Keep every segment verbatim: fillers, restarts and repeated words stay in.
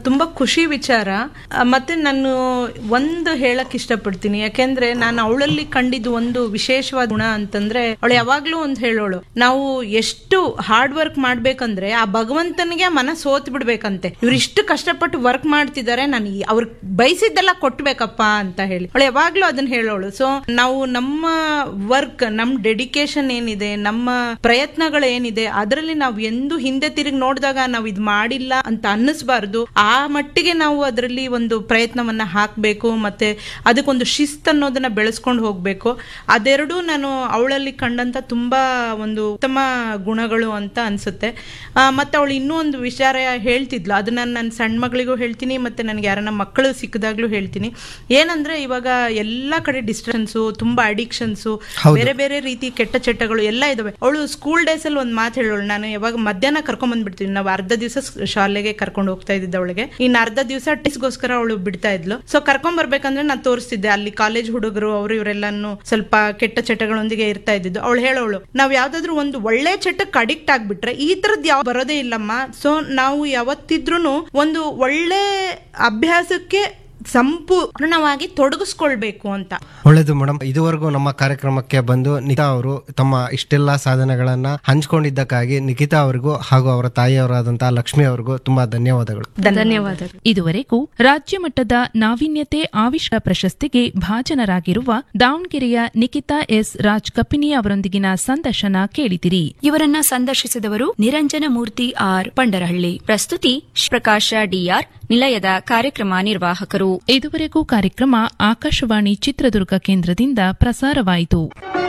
ತುಂಬಾ ಖುಷಿ ವಿಚಾರ. ಆ, ಮತ್ತೆ ನಾನು ಒಂದು ಹೇಳಕ್ ಇಷ್ಟಪಡ್ತೀನಿ, ಯಾಕೆಂದ್ರೆ ನಾನು ಅವಳಲ್ಲಿ ಕಂಡಿದ್ದು ಒಂದು ವಿಶೇಷವಾದ ಗುಣ ಅಂತಂದ್ರೆ, ಅವಳು ಯಾವಾಗ್ಲೂ ಒಂದು ಹೇಳೋಳು, ನಾವು ಎಷ್ಟು ಹಾರ್ಡ್ ವರ್ಕ್ ಮಾಡ್ಬೇಕಂದ್ರೆ ಆ ಭಗವಂತನಿಗೆ ಮನ ಸೋತ್ ಬಿಡ್ಬೇಕಂತೆ. ಇವ್ರು ಇಷ್ಟು ಕಷ್ಟಪಟ್ಟು ವರ್ಕ್ ಮಾಡ್ತಿದ್ದಾರೆ, ನಾನು ಅವ್ರ ಬಯಸಿದ್ದೆಲ್ಲ ಕೊಟ್ಬೇಕಪ್ಪ ಅಂತ ಹೇಳಿ ಅವಳು ಯಾವಾಗ್ಲೂ ಅದನ್ನ ಹೇಳೋಳು. ಸೊ ನಾವು ನಮ್ಮ ವರ್ಕ್, ನಮ್ ಡೆಡಿಕೇಶನ್ ಏನಿದೆ, ನಮ್ಮ ಪ್ರಯತ್ನಗಳು ಏನಿದೆ, ಅದರಲ್ಲಿ ನಾವು ಎಂದು ಹಿಂದೆ ತಿರುಗಿ ನೋಡಿದಾಗ ನಾವು ಇದು ಮಾಡಿಲ್ಲ ಅಂತ ಅನ್ನಿಸ್ಬಾರ್ದು. ಆ ಮಟ್ಟಿಗೆ ನಾವು ಅದರಲ್ಲಿ ಒಂದು ಪ್ರಯತ್ನವನ್ನ ಹಾಕ್ಬೇಕು, ಮತ್ತೆ ಅದಕ್ಕೊಂದು ಶಿಸ್ತು ಅನ್ನೋದನ್ನ ಬೆಳೆಸ್ಕೊಂಡು ಹೋಗ್ಬೇಕು. ಅದೆರಡೂ ನಾನು ಅವಳಲ್ಲಿ ಕಂಡಂತ ತುಂಬಾ ಒಂದು ಉತ್ತಮ ಗುಣಗಳು ಅಂತ ಅನ್ಸುತ್ತೆ. ಆ, ಮತ್ತೆ ಅವಳು ಇನ್ನೂ ಒಂದು ವಿಚಾರ ಹೇಳ್ತಿದ್ಲು, ಅದನ್ನ ನನ್ನ ಸಣ್ಣ ಮಗಳಿಗೂ ಹೇಳ್ತೀನಿ, ಮತ್ತೆ ನನಗೆ ಯಾರನ್ನ ಮಕ್ಕಳು ಸಿಕ್ಕಿದಾಗ್ಲೂ ಹೇಳ್ತೀನಿ. ಏನಂದ್ರೆ ಇವಾಗ ಎಲ್ಲಾ ಕಡೆ ಡಿಸ್ಟ್ರೆನ್ಸು, ತುಂಬಾ ಅಡಿಕ್ಷನ್ಸು, ಬೇರೆ ಬೇರೆ ರೀತಿ ಕೆಟ್ಟ ಚಟಗಳು ಎಲ್ಲ ಇದಾವೆ. ಅವಳು ಸ್ಕೂಲ್ ಡೇಸ್ ಅಲ್ಲಿ ಒಂದು ಮಾತು ಹೇಳೋಳು, ನಾನು ಯಾವಾಗ ಮಧ್ಯಾಹ್ನ ಕರ್ಕೊಂಡ್ ಬಂದ್ಬಿಡ್ತೀನಿ, ನಾವು ಅರ್ಧ ದಿವಸ ಶಾಲೆಗೆ ಕರ್ಕೊಂಡು ಹೋಗ್ತಾ ಇದ್ದಿದ್ದ ಅವಳಿಗೆ, ಇನ್ನು ಅರ್ಧ ದಿವಸ ಟಿಸ್ಗೋಸ್ಕರ ಅವಳು ಬಿಡ್ತಾ ಇದ್ಲು. ಸೊ ಕರ್ಕೊಂಡ್ ಬರ್ಬೇಕಂದ್ರೆ ನಾನು ತೋರಿಸ್ತಿದ್ದೆ, ಅಲ್ಲಿ ಕಾಲೇಜ್ ಹುಡುಗರು ಅವರು ಇವರೆಲ್ಲಾನು ಸ್ವಲ್ಪ ಕೆಟ್ಟ ಚಟಗಳೊಂದಿಗೆ ಇರ್ತಾ ಇದ್ದಿದ್ದು. ಅವಳು ಹೇಳೋಳು, ನಾವ್ ಯಾವ್ದಾದ್ರು ಒಂದು ಒಳ್ಳೆ ಚಟಕ್ಕೆ ಅಡಿಕ್ಟ್ ಆಗ್ಬಿಟ್ರೆ ಈ ತರದ್ ಯಾವ ಬರೋದೇ ಇಲ್ಲಮ್ಮ. ಸೊ ನಾವು ಯಾವತ್ತಿದ್ರೂ ಒಂದು ಒಳ್ಳೆ ಅಭ್ಯಾಸಕ್ಕೆ ಸಂಪೂರ್ಣವಾಗಿ ತೊಡಗಿಸ್ಕೊಳ್ಬೇಕು ಅಂತ. ಒಳ್ಳೇದು ಮೇಡಮ್, ಇದುವರೆಗೂ ನಮ್ಮ ಕಾರ್ಯಕ್ರಮಕ್ಕೆ ಬಂದು ನಿಖಿತಾ ಅವರು ತಮ್ಮ ಇಷ್ಟೆಲ್ಲಾ ಸಾಧನೆಗಳನ್ನ ಹಂಚ್ಕೊಂಡಿದ್ದಕ್ಕಾಗಿ ನಿಖಿತಾ ಅವರಿಗೂ ಹಾಗೂ ಅವರ ತಾಯಿಯವರಾದಂತಹ ಲಕ್ಷ್ಮಿ ಅವರಿಗೂ ತುಂಬಾ ಧನ್ಯವಾದಗಳು. ಧನ್ಯವಾದಗಳು. ಇದುವರೆಗೂ ರಾಜ್ಯ ಮಟ್ಟದ ನಾವೀನ್ಯತೆ ಆವಿಷ್ಕಾರ ಪ್ರಶಸ್ತಿಗೆ ಭಾಜನರಾಗಿರುವ ದಾವಣಗೆರೆಯ ನಿಖಿತಾ ಎಸ್ ರಾಜ್ ಕಪಿನಿ ಅವರೊಂದಿಗಿನ ಸಂದರ್ಶನ ಕೇಳಿದಿರಿ. ಇವರನ್ನ ಸಂದರ್ಶಿಸಿದವರು ನಿರಂಜನ ಮೂರ್ತಿ ಆರ್ ಪಂಡರಹಳ್ಳಿ. ಪ್ರಸ್ತುತಿ ಪ್ರಕಾಶ ಡಿಆರ್, ನಿಲಯದ ಕಾರ್ಯಕ್ರಮ ನಿರ್ವಾಹಕರು. ಇದುವರೆಗೂ ಕಾರ್ಯಕ್ರಮ ಆಕಾಶವಾಣಿ ಚಿತ್ರದುರ್ಗ ಕೇಂದ್ರದಿಂದ ಪ್ರಸಾರವಾಯಿತು.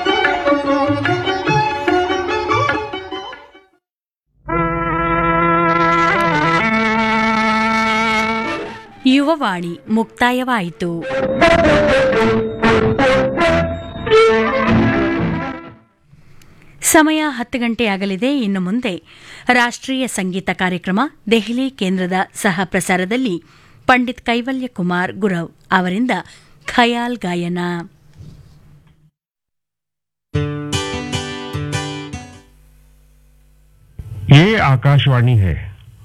ಯುವವಾಣಿ ಮುಕ್ತಾಯವಾಯಿತು. ಸಮಯ ಹತ್ತು ಗಂಟೆಯಾಗಲಿದೆ. ಇನ್ನು ಮುಂದೆ ರಾಷ್ಟ್ರೀಯ ಸಂಗೀತ ಕಾರ್ಯಕ್ರಮ ದೆಹಲಿ ಕೇಂದ್ರದ ಸಹ ಪ್ರಸಾರದಲ್ಲಿ पंडित कैवल्य कुमार गुरव ಅವರಿಂದ ಖಯಾಲ್ ಗಾಯನ. ये आकाशवाणी है.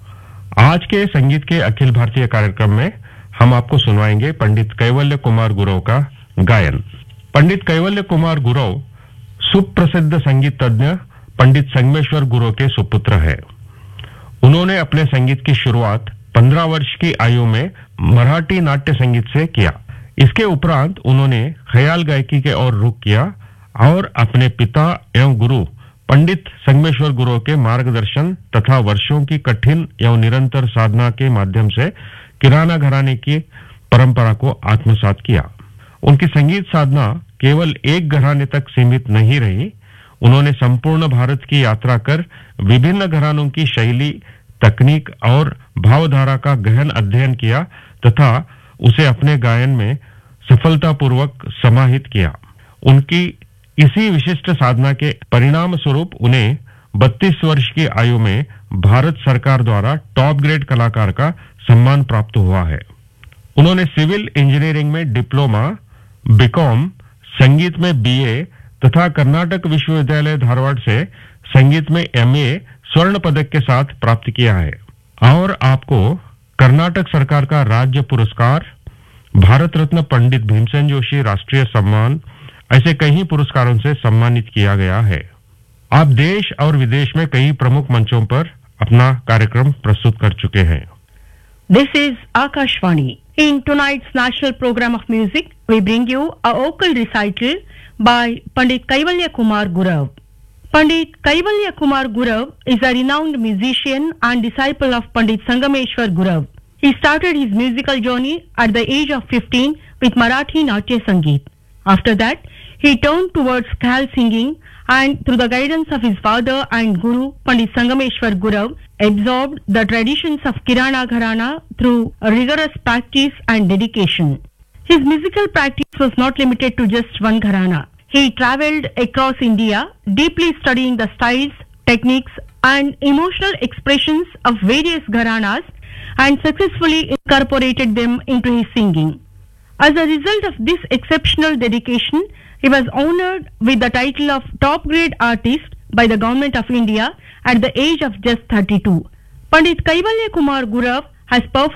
आज के संगीत के अखिल भारतीय कार्यक्रम में हम आपको सुनवाएंगे पंडित कैवल्य कुमार गुरव का गायन. पंडित कैवल्य कुमार गुरव सुप्रसिद्ध संगीत तज्ञ पंडित संगमेश्वर गुरव के सुपुत्र है. उन्होंने अपने संगीत की शुरुआत पंद्रह वर्ष की आयु में मराठी नाट्य संगीत से किया. इसके उपरांत उन्होंने ख्याल गायकी के ओर रुख किया और अपने पिता एवं गुरु पंडित संगमेश्वर गुरु के मार्गदर्शन तथा वर्षों की कठिन एवं निरंतर साधना के माध्यम से किराना घराने की परंपरा को आत्मसात किया. उनकी संगीत साधना केवल एक घराने तक सीमित नहीं रही. उन्होंने संपूर्ण भारत की यात्रा कर विभिन्न घरानों की शैली, तकनीक और भावधारा का गहन अध्ययन किया तथा उसे अपने गायन में सफलतापूर्वक समाहित किया. उनकी इसी विशिष्ट साधना के परिणाम स्वरूप उन्हें बत्तीस वर्ष की आयु में भारत सरकार द्वारा टॉप ग्रेड कलाकार का सम्मान प्राप्त हुआ है. उन्होंने सिविल इंजीनियरिंग में डिप्लोमा, बीकॉम, संगीत में बीए तथा कर्नाटक विश्वविद्यालय धारवाड़ से संगीत में एमए स्वर्ण पदक के साथ प्राप्त किया है. और आपको कर्नाटक सरकार का राज्य पुरस्कार, भारत रत्न पंडित भीमसेन जोशी राष्ट्रीय सम्मान, ऐसे कई पुरस्कारों से सम्मानित किया गया है. आप देश और विदेश में कई प्रमुख मंचों पर अपना कार्यक्रम प्रस्तुत कर चुके हैं. This is Akashvani. In tonight's national program of music, we bring you a vocal recital by Pandit Kaivalya Kumar Gurav. Pandit Kaivalya Kumar Gurav is a renowned musician and disciple of Pandit Sangameshwar Gurav. He started his musical journey at the age of fifteen with Marathi Natya Sangeet. After that, he turned towards khayal singing and through the guidance of his father and guru Pandit Sangameshwar Gurav absorbed the traditions of Kirana Gharana through rigorous practice and dedication. His musical practice was not limited to just one gharana. He travelled across India, deeply studying the styles, techniques and emotional expressions of various gharanas and successfully incorporated them into his singing. As a result of this exceptional dedication, he was honoured with the title of top grade artist by the Government of India at the age of just thirty-two. Pandit Kaivalya Kumar Gurav has performed